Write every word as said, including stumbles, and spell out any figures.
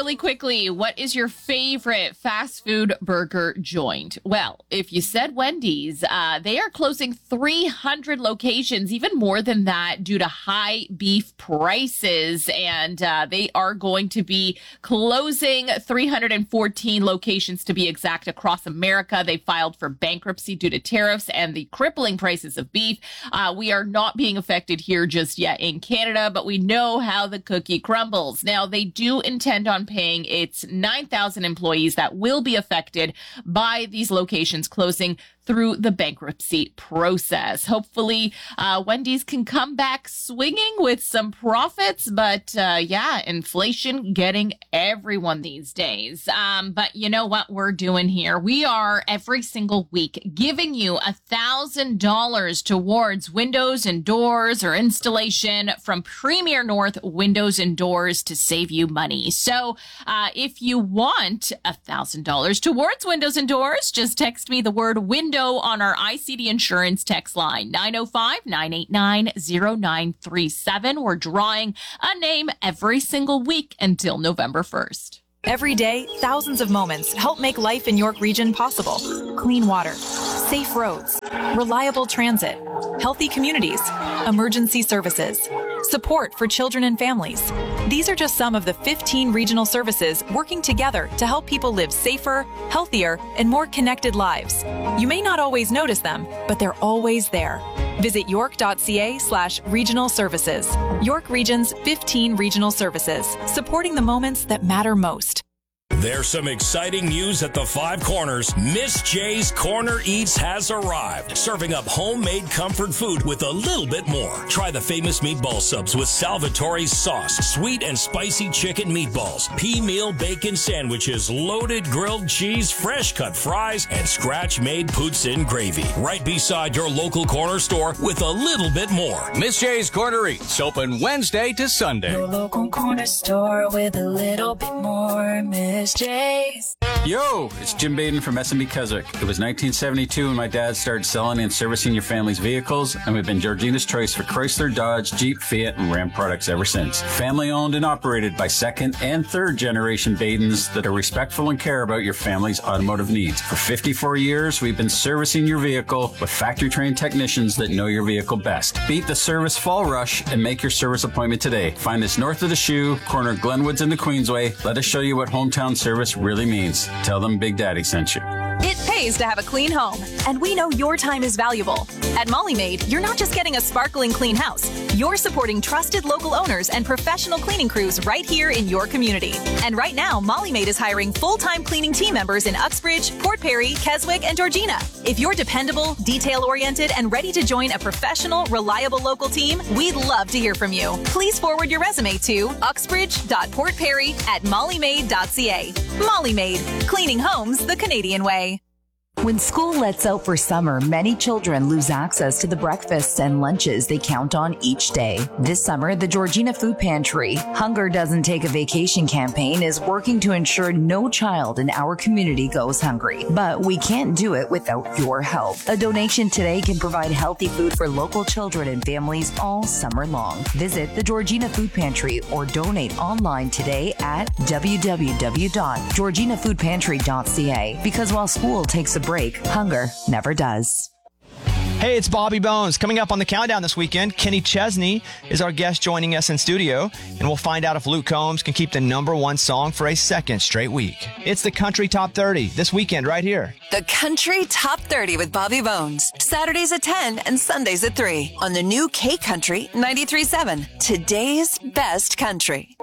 really quickly, what is your favorite fast food burger joint? Well, if you said Wendy's, uh, they are closing three hundred locations, even more than that, due to high beef prices. And uh, they are going to be closing three hundred fourteen locations to be exact across America. They filed for bankruptcy due to tariffs and the crippling prices of beef. Uh, we are not being affected here just yet in Canada, but we know how the cookie crumbles. Now, they do intend on paying its nine thousand employees that will be affected by these locations closing through the bankruptcy process. Hopefully, uh, Wendy's can come back swinging with some profits, but uh, yeah, inflation getting everyone these days. Um, but you know what we're doing here? We are every single week giving you a thousand dollars towards windows and doors or installation from Premier North Windows and Doors to save you money. So uh, if you want a thousand dollars towards windows and doors, just text me the word window on our I C D Insurance text line, nine oh five, nine eight nine, oh nine three seven. We're drawing a name every single week until November first. Every day, thousands of moments help make life in York Region possible. Clean water, safe roads, reliable transit, healthy communities, emergency services, support for children and families. These are just some of the fifteen regional services working together to help people live safer, healthier, and more connected lives. You may not always notice them, but they're always there. Visit york.ca slash regional services. York Region's fifteen regional services, supporting the moments that matter most. There's some exciting news at the Five Corners. Miss J's Corner Eats has arrived, serving up homemade comfort food with a little bit more. Try the famous meatball subs with Salvatore's sauce, sweet and spicy chicken meatballs, pea meal bacon sandwiches, loaded grilled cheese, fresh cut fries, and scratch-made poutine gravy. Right beside your local corner store with a little bit more. Miss J's Corner Eats, open Wednesday to Sunday. Your local corner store with a little bit more. Miss J's. Yo, it's Jim Baden from S and B Keswick. It was nineteen seventy-two when my dad started selling and servicing your family's vehicles, and we've been Georgina's choice for Chrysler, Dodge, Jeep, Fiat, and Ram products ever since. Family owned and operated by second and third generation Badens that are respectful and care about your family's automotive needs. For fifty-four years, we've been servicing your vehicle with factory trained technicians that know your vehicle best. Beat the service fall rush and make your service appointment today. Find us north of the Shoe, corner Glenwoods and the Queensway. Let us show you what hometown service really means. Tell them Big Daddy sent you. It pays to have a clean home, and we know your time is valuable. At Molly Maid, you're not just getting a sparkling clean house. You're supporting trusted local owners and professional cleaning crews right here in your community. And right now, Molly Maid is hiring full-time cleaning team members in Uxbridge, Port Perry, Keswick, and Georgina. If you're dependable, detail-oriented, and ready to join a professional, reliable local team, we'd love to hear from you. Please forward your resume to uxbridge dot port perry at molly maid dot c a. Molly Maid, cleaning homes the Canadian way. When school lets out for summer, many children lose access to the breakfasts and lunches they count on each day. This summer, the Georgina Food Pantry, Hunger Doesn't Take a Vacation campaign is working to ensure no child in our community goes hungry. But we can't do it without your help. A donation today can provide healthy food for local children and families all summer long. Visit the Georgina Food Pantry or donate online today at w w w dot georgina food pantry dot c a. Because while school takes a break, hunger never does. Hey, it's Bobby Bones. Coming up on the countdown this weekend, Kenny Chesney is our guest joining us in studio, and we'll find out if Luke Combs can keep the number one song for a second straight week. It's the Country Top thirty this weekend right here. The Country Top thirty with Bobby Bones. Saturdays at ten and Sundays at three on the new K Country ninety-three point seven. Today's best country.